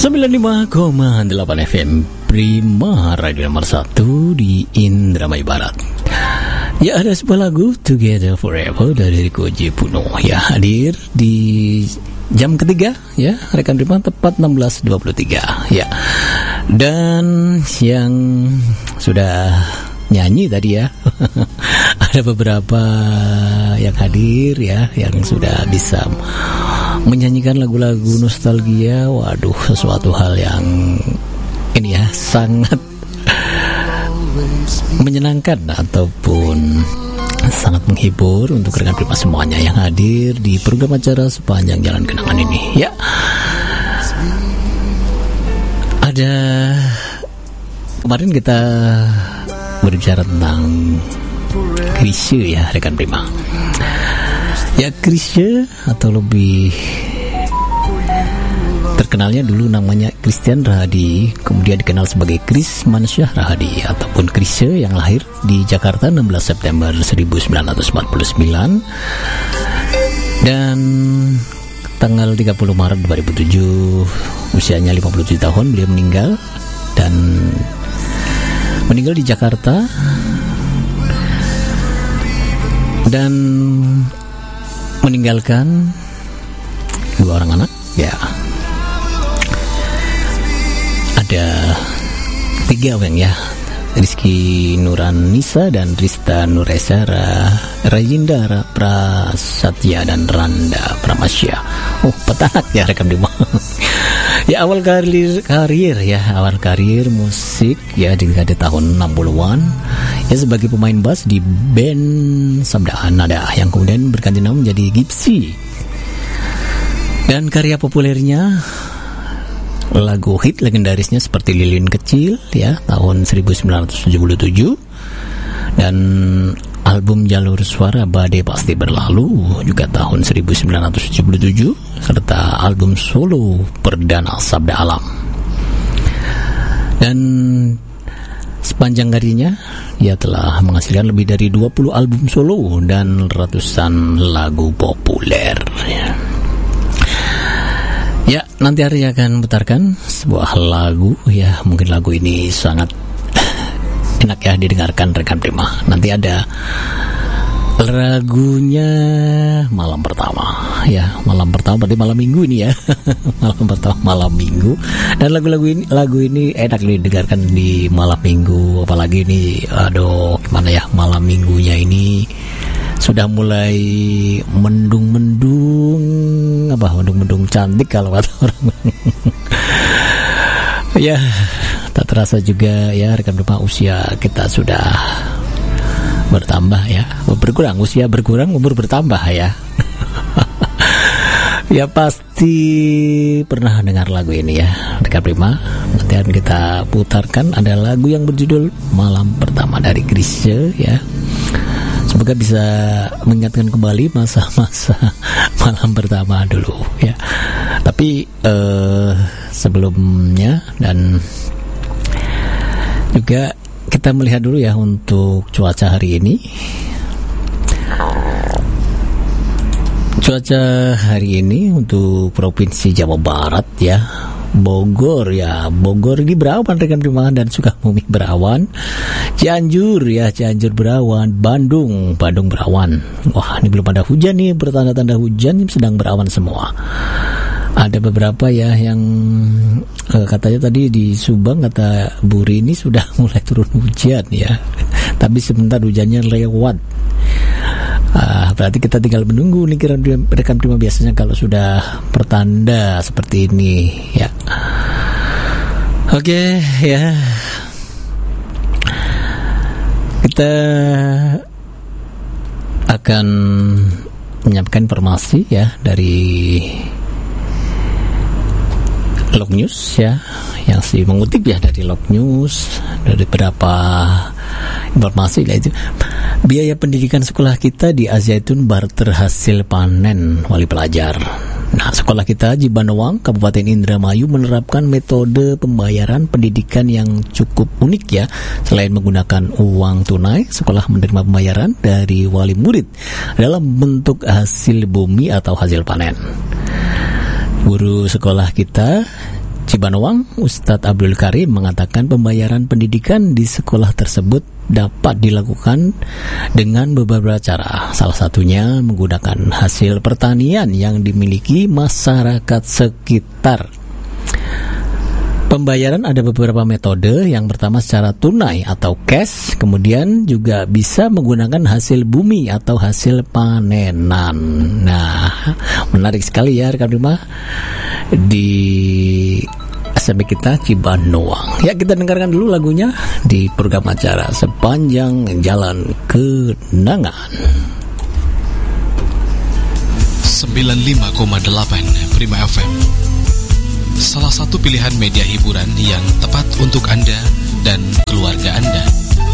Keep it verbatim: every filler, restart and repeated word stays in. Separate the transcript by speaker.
Speaker 1: sembilan puluh lima koma delapan F M Prima, radio nomor satu di Indramayu Barat. Ya, ada sebuah lagu Together Forever dari Koji Puno ya, hadir di jam ketiga ya, rekan Prima, tepat enam belas dua puluh tiga ya. Dan yang sudah nyanyi tadi ya ada beberapa yang hadir ya, yang sudah bisa menyanyikan lagu-lagu nostalgia. Waduh, sesuatu hal yang ini ya, sangat menyenangkan ataupun sangat menghibur untuk rekan Prima semuanya yang hadir di program acara Sepanjang Jalan Kenangan ini ya. Ada kemarin kita berbicara tentang Chrisye ya rekan Prima. Ya, Chrisye atau lebih terkenalnya dulu namanya Christian Rahadi, kemudian dikenal sebagai Chris Mansyah Rahadi ataupun Chrisye, yang lahir di Jakarta enam belas September seribu sembilan ratus empat puluh sembilan dan tanggal tiga puluh Maret dua ribu tujuh, usianya lima puluh tujuh tahun, beliau meninggal dan meninggal di Jakarta dan meninggalkan dua orang anak ya. Ada tiga orang ya, Rizky Nuranisa dan Rista Nuresa, Rajinda Prasatya dan Randa Pramasya. Oh, petanak ya rekan Prima. Ya, awal karir karir ya, awal karir musik ya di dekade tahun enam puluhan ya sebagai pemain bass di band Sabda Nada yang kemudian berganti nama menjadi Gipsy. Dan karya populernya, lagu hit legendarisnya seperti Lilin Kecil ya tahun seribu sembilan ratus tujuh puluh tujuh, dan album Jalur Suara Badai Pasti Berlalu juga tahun seribu sembilan ratus tujuh puluh tujuh, serta album solo perdana Sabda Alam. Dan sepanjang karirnya ia telah menghasilkan lebih dari dua puluh album solo dan ratusan lagu populer ya. Ya, nanti hari akan putarkan sebuah lagu ya, mungkin lagu ini sangat enak ya didengarkan rekan Prima. Nanti ada lagunya Malam Pertama ya, Malam Pertama berarti malam minggu ini ya. Malam Pertama malam minggu, dan lagu-lagu ini lagu ini enak didengarkan di malam minggu, apalagi ini aduh gimana ya, malam minggunya ini sudah mulai mendung-mendung, apa mendung-mendung cantik kalau kata orang. Ya, tak terasa juga ya rekan Prima, usia kita sudah bertambah ya, berkurang, usia berkurang, umur bertambah ya. Ya, pasti pernah dengar lagu ini ya rekan Prima. Nanti akan kita putarkan, ada lagu yang berjudul Malam Pertama dari Chrisye ya. Semoga bisa mengingatkan kembali masa-masa malam pertama dulu ya. Tapi eh, sebelumnya dan juga kita melihat dulu ya untuk cuaca hari ini. Cuaca hari ini untuk Provinsi Jawa Barat ya, Bogor ya, Bogor ini berawan rekan Prima, dan Sukabumi berawan, Cianjur ya, Cianjur berawan, Bandung, Bandung berawan. Wah, ini belum ada hujan nih, bertanda-tanda hujan, sedang berawan semua. Ada beberapa ya yang eh, katanya tadi di Subang, kata Bu Rini sudah mulai turun hujan ya, tapi sebentar hujannya lewat. Ah, berarti kita tinggal menunggu nih rekan Prima, biasanya kalau sudah pertanda seperti ini ya. Oke ya, kita akan menyampaikan informasi ya dari Log News ya, yang sih mengutip ya dari Log News, dari beberapa informasi yaitu biaya pendidikan sekolah kita di Al-Zaitun barter hasil panen wali pelajar. Nah, sekolah kita di Banowang, Kabupaten Indramayu menerapkan metode pembayaran pendidikan yang cukup unik ya. Selain menggunakan uang tunai, sekolah menerima pembayaran dari wali murid dalam bentuk hasil bumi atau hasil panen. Guru sekolah kita Cibanowang, Ustadz Abdul Karim mengatakan pembayaran pendidikan di sekolah tersebut dapat dilakukan dengan beberapa cara. Salah satunya menggunakan hasil pertanian yang dimiliki masyarakat sekitar. Pembayaran ada beberapa metode. Yang pertama secara tunai atau cash, kemudian juga bisa menggunakan hasil bumi atau hasil panenan. Nah, menarik sekali ya rekan rumah di S M P kita Cibanowang. Ya, kita dengarkan dulu lagunya di program acara Sepanjang Jalan Kenangan.
Speaker 2: sembilan puluh lima koma delapan Prima F M, salah satu pilihan media hiburan yang tepat untuk Anda dan keluarga Anda.